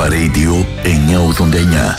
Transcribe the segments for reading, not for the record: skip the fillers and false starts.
Αλφα Radio 989.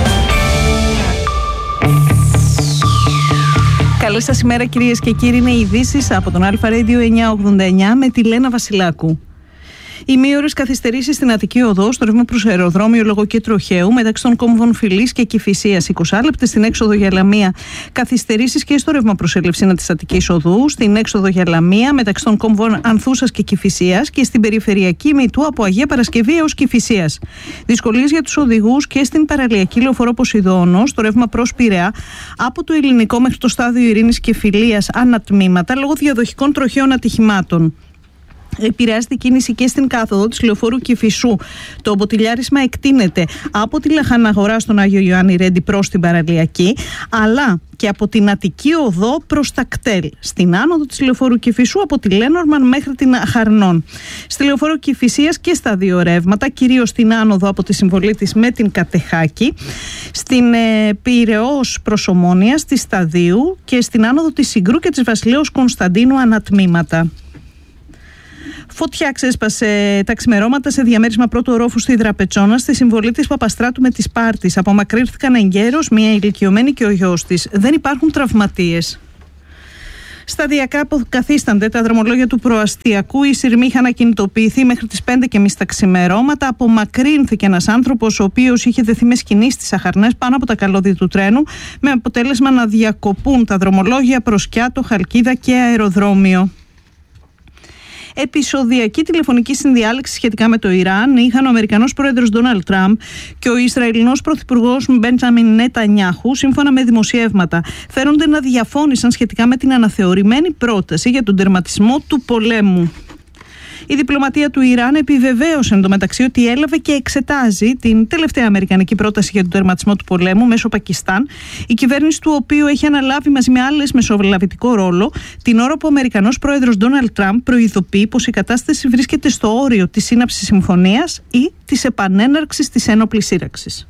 Καλή σας ημέρα κυρίες και κύριοι, είναι οι ειδήσεις από τον Αλφα Radio 989 με τη Λένα Βασιλάκου. Ημίωρες καθυστερήσεις στην Αττική Οδό, στο ρεύμα προς αεροδρόμιο λόγω και τροχαίου μεταξύ των κόμβων Φιλής και Κηφισίας. 20 λεπτά στην έξοδο για Λαμία. Καθυστερήσεις και στο ρεύμα προς Ελευσίνα της Αττικής Οδού, στην έξοδο για Λαμία μεταξύ των κόμβων Ανθούσας και Κηφισίας και στην περιφερειακή μητού από Αγία Παρασκευή έως Κηφισίας. Δυσκολίες για τους οδηγούς και στην παραλιακή λεωφορείο Ποσειδώνο, στο ρεύμα προς Πειραιά, από το Ελληνικό μέχρι το στάδιο Ειρήνης και Φιλίας ανατμήματα λόγω διαδοχικών τροχαίων ατυχημάτων. Επηρεάζεται η κίνηση και στην κάθοδο της λεωφόρου Κηφισού. Το μποτιλιάρισμα εκτείνεται από τη Λαχαναγορά στον Άγιο Ιωάννη Ρέντι προς την παραλιακή, αλλά και από την Αττική Οδό προς τα κτέλ. Στην άνοδο της λεωφόρου Κηφισού από τη Λένορμαν μέχρι την Χαρνών. Στη λεωφόρο Κηφισίας και στα δύο ρεύματα, κυρίως στην άνοδο από τη συμβολή της με την Κατεχάκη, στην Πειραιώς προς Ομόνια, στη Σταδίου και στην άνοδο της Συγκρού και της Βασιλέως Κωνσταντίνου ανατμήματα. Φωτιά ξέσπασε τα ξημερώματα σε διαμέρισμα πρώτου ορόφου στη Δραπετσόνα, στη συμβολή της Παπαστράτου με της Πάρτης. Απομακρύνθηκαν εγκαίρως μία ηλικιωμένη και ο γιος της. Δεν υπάρχουν τραυματίες. Σταδιακά αποκαθίστανται τα δρομολόγια του προαστιακού. Οι σειρμοί είχαν ακινητοποιηθεί μέχρι τις 5:30 τα ξημερώματα. Απομακρύνθηκε ένας άνθρωπος, ο οποίος είχε δεθεί με σκηνή στις Αχαρνές πάνω από τα καλώδια του τρένου, με αποτέλεσμα να διακοπούν τα δρομολόγια προς Κιάτο, Χαλκίδα και αεροδρόμιο. Επεισοδιακή τηλεφωνική συνδιάλεξη σχετικά με το Ιράν είχαν ο Αμερικανός πρόεδρος Ντόναλντ Τραμπ και ο Ισραηλινός πρωθυπουργός Μπέντζαμιν Νετανιάχου, σύμφωνα με δημοσιεύματα. Φέρονται να διαφώνησαν σχετικά με την αναθεωρημένη πρόταση για τον τερματισμό του πολέμου. Η διπλωματία του Ιράν επιβεβαίωσε εντωμεταξύ ότι έλαβε και εξετάζει την τελευταία αμερικανική πρόταση για τον τερματισμό του πολέμου μέσω Πακιστάν, η κυβέρνηση του οποίου έχει αναλάβει μαζί με άλλες μεσολαβητικό ρόλο, την ώρα που ο Αμερικανός πρόεδρος Ντόναλντ Τραμπ προειδοποιεί πως η κατάσταση βρίσκεται στο όριο της σύναψης συμφωνίας ή της επανέναρξης της ένοπλης σύραξης.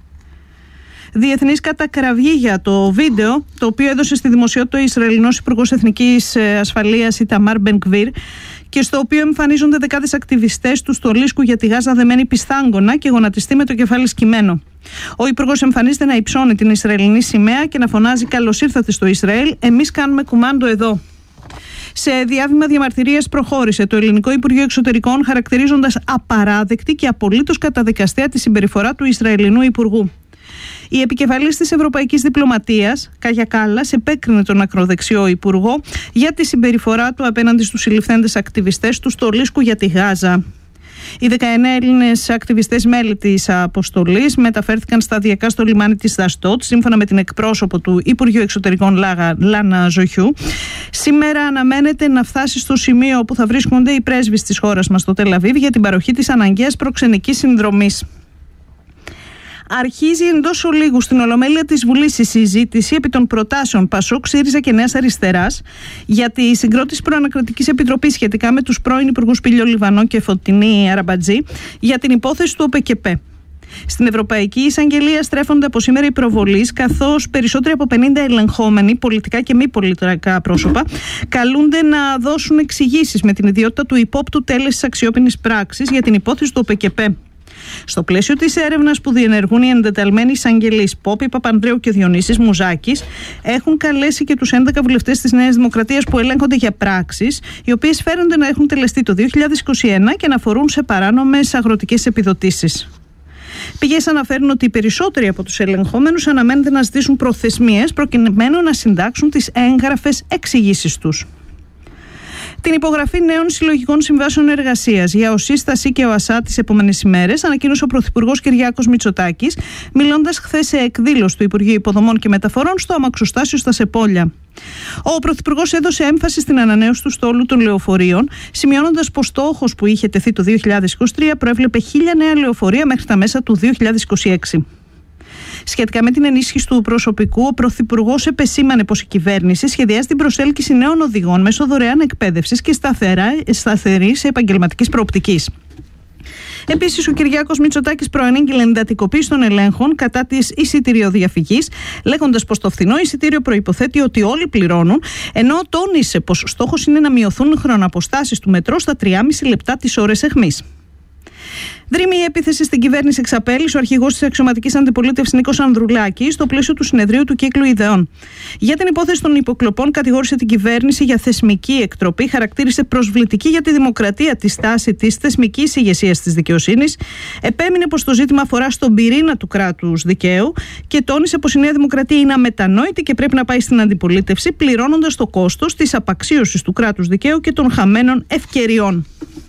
Διεθνής κατακραυγή για το βίντεο, το οποίο έδωσε στη δημοσιότητα ο Ισραηλινός Υπουργός Εθνικής Ασφαλείας Ιταμάρ Μπεν-Γκβίρ, και στο οποίο εμφανίζονται δεκάδες ακτιβιστές του στολίσκου για τη Γάζα δεμένοι πιστάγκωνα και γονατιστοί με το κεφάλι σκυμμένο. Ο Υπουργός εμφανίζεται να υψώνει την Ισραηλινή σημαία και να φωνάζει «Καλώς ήρθατε στο Ισραήλ, εμείς κάνουμε κουμάντο εδώ». Σε διάβημα διαμαρτυρίας προχώρησε το Ελληνικό Υπουργείο Εξωτερικών, χαρακτηρίζοντας απαράδεκτη και απολύτως καταδικαστέα τη συμπεριφορά του Ισραηλινού Υπουργού. Η επικεφαλής της Ευρωπαϊκής Διπλωματίας, Κάγια Κάλλας, επέκρινε τον ακροδεξιό υπουργό για τη συμπεριφορά του απέναντι στους συλληφθέντες ακτιβιστές του στολίσκου για τη Γάζα. Οι 19 Έλληνες ακτιβιστές μέλη της αποστολής μεταφέρθηκαν σταδιακά στο λιμάνι της Δαστότ, σύμφωνα με την εκπρόσωπο του Υπουργείου Εξωτερικών Λάνα Ζοχιού. Σήμερα αναμένεται να φτάσει στο σημείο όπου θα βρίσκονται οι πρέσβεις της χώρας μας στο Τελαβίβ για την παροχή της αναγκαίας προξενικής συνδρομής. Αρχίζει εντός ολίγου στην Ολομέλεια της Βουλής η συζήτηση επί των προτάσεων ΠΑΣΟΚ, ΣΥΡΙΖΑ και Νέας Αριστεράς για τη συγκρότηση προανακριτικής επιτροπής σχετικά με τους πρώην υπουργούς Πήλιο Λιβανό και Φωτεινή Αραμπατζή για την υπόθεση του ΟΠΕΚΕΠΕ. Στην Ευρωπαϊκή Εισαγγελία στρέφονται από σήμερα οι προβολείς, καθώς περισσότεροι από 50 ελεγχόμενοι, πολιτικά και μη πολιτικά πρόσωπα, καλούνται να δώσουν εξηγήσεις με την ιδιότητα του υπόπτου τέλεσης αξιόπινης πράξης για την υπόθεση του ΟΠΕΚΕΠΕ. Στο πλαίσιο της έρευνας που διενεργούν οι εντεταλμένοι εισαγγελείς Πόπη Παπανδρέου και Διονύσης Μουζάκης, έχουν καλέσει και τους 11 βουλευτές της Νέας Δημοκρατίας που ελέγχονται για πράξεις, οι οποίες φέρονται να έχουν τελεστεί το 2021 και να αφορούν σε παράνομες αγροτικές επιδοτήσεις. Πηγές αναφέρουν ότι οι περισσότεροι από τους ελεγχόμενους αναμένεται να ζητήσουν προθεσμίες προκειμένου να συντάξουν τις έγγραφες εξηγήσεις τους. Την υπογραφή νέων συλλογικών συμβάσεων εργασίας για ΟΣΥΣ, και ΟΑΣΑ τις επόμενες ημέρες ανακοίνωσε ο Πρωθυπουργός Κυριάκος Μητσοτάκης, μιλώντας χθες σε εκδήλωση του Υπουργείου Υποδομών και Μεταφορών στο αμαξοστάσιο στα Σεπόλια. Ο Πρωθυπουργός έδωσε έμφαση στην ανανέωση του στόλου των λεωφορείων, σημειώνοντας πως στόχος που είχε τεθεί το 2023 προέβλεπε 1.000 νέα λεωφορεία μέχρι τα μέσα του 2026. Σχετικά με την ενίσχυση του προσωπικού, ο Πρωθυπουργός επεσήμανε πως η κυβέρνηση σχεδιάζει την προσέλκυση νέων οδηγών μέσω δωρεάν εκπαίδευσης και σταθερής επαγγελματικής προοπτικής. Επίσης, ο Κυριάκος Μητσοτάκης προανήγγειλε εντατικοποίηση των ελέγχων κατά της εισιτηριοδιαφυγής, λέγοντας πως το φθηνό εισιτήριο προϋποθέτει ότι όλοι πληρώνουν, ενώ τόνισε πως στόχος είναι να μειωθούν χρονοαποστάσεις του μετρό στα 3,5 λεπτά τις ώρες αιχμής. Δρύμει η επίθεση στην κυβέρνηση εξαπέλυσε ο αρχηγός της αξιωματικής αντιπολίτευσης Νίκος Ανδρουλάκης στο πλαίσιο του συνεδρίου του Κύκλου Ιδεών. Για την υπόθεση των υποκλοπών, κατηγόρησε την κυβέρνηση για θεσμική εκτροπή, χαρακτήρισε προσβλητική για τη δημοκρατία τη στάση της θεσμικής ηγεσίας της δικαιοσύνης, επέμεινε πως το ζήτημα αφορά στον πυρήνα του κράτους δικαίου και τόνισε πως η Νέα Δημοκρατία είναι αμετανόητη και πρέπει να πάει στην αντιπολίτευση, πληρώνοντας το κόστος της απαξίωσης του κράτους δικαίου και των χαμένων ευκαιριών.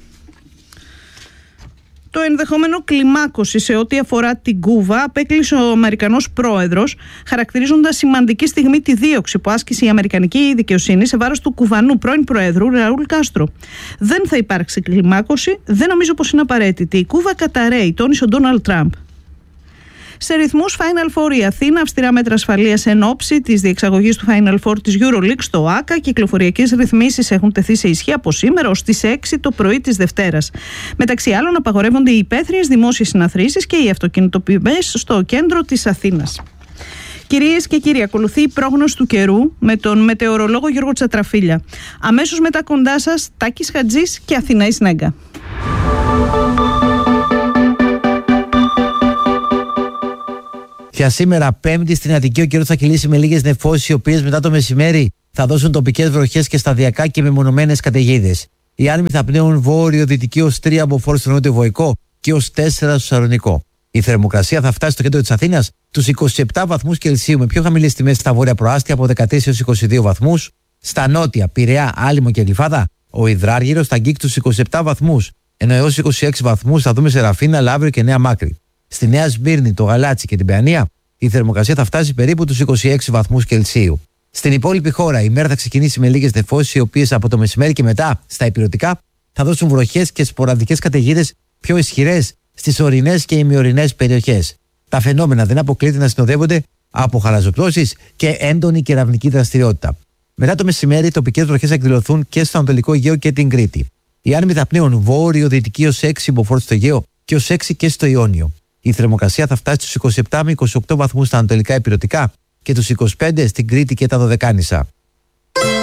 Το ενδεχόμενο κλιμάκωση σε ό,τι αφορά την Κούβα απέκλεισε ο Αμερικανός πρόεδρος, χαρακτηρίζοντας σημαντική στιγμή τη δίωξη που άσκησε η Αμερικανική δικαιοσύνη σε βάρος του Κουβανού πρώην Προέδρου Ραούλ Κάστρο. Δεν θα υπάρξει κλιμάκωση, δεν νομίζω πως είναι απαραίτητη. Η Κούβα καταραίει, τόνισε ο Ντόναλντ Τραμπ. Σε ρυθμούς Final Four η Αθήνα, αυστηρά μέτρα ασφαλείας εν ώψη της διεξαγωγής του Final Four της EuroLeague στο ΟΑΚΑ. Κυκλοφοριακές ρυθμίσεις έχουν τεθεί σε ισχύ από σήμερα ως τις 6 το πρωί της Δευτέρας. Μεταξύ άλλων, απαγορεύονται οι υπαίθριες δημόσιες συναθρήσεις και οι αυτοκινητοποιημένες στο κέντρο της Αθήνας. Κυρίες και κύριοι, ακολουθεί η πρόγνωση του καιρού με τον μετεωρολόγο Γιώργο Τσατραφίλια. Αμέσως μετά κοντά σας, Τάκης Χατζής και Αθηναής Νέγκα. Για σήμερα, Πέμπτη, στην Αττική ο καιρός θα κυλήσει με λίγες νεφώσεις, οι οποίες μετά το μεσημέρι θα δώσουν τοπικές βροχές και σταδιακά και μεμονωμένες καταιγίδες. Οι άνεμοι θα πνέουν βόρειο-δυτική ως 3 από φόρ στο νότιο Βοϊκό και ως 4 στο Σαλονικό. Η θερμοκρασία θα φτάσει στο κέντρο της Αθήνας τους 27 βαθμούς Κελσίου, με πιο χαμηλές τιμές στα βόρεια προάστια από 13 έως 22 βαθμούς. Στα νότια, Πειραιά, Άλυμο και Γλυφάδα, ο υδράργυρος θα αγγίξει τους 27 βαθμούς, ενώ έως 26 βαθμούς θα δούμε σε Ραφίνα, Λαύριο και Νέα Μάκρη. Στη Νέα Σμύρνη, το Γαλάτσι και την Παιανία, η θερμοκρασία θα φτάσει περίπου τους 26 βαθμούς Κελσίου. Στην υπόλοιπη χώρα, η μέρα θα ξεκινήσει με λίγες νεφώσεις, οι οποίες από το μεσημέρι και μετά στα ηπειρωτικά θα δώσουν βροχές και σποραδικές καταιγίδες πιο ισχυρές στις ορεινές και ημιορεινές περιοχές. Τα φαινόμενα δεν αποκλείται να συνοδεύονται από χαλαζοπτώσεις και έντονη κεραυνική δραστηριότητα. Μετά το μεσημέρι, τοπικές βροχές θα εκδηλωθούν και στο Ανατολικό Αιγαίο και την Κρήτη. Οι άνεμοι θα πνέουν βόρειο-δυτική ως 6 μποφόρ στο Αιγαίο και ως 6 και στο Ιόνιο. Η θερμοκρασία θα φτάσει στους 27 με 28 βαθμούς στα ανατολικά ηπειρωτικά και τους 25 στην Κρήτη και τα Δωδεκάνησα.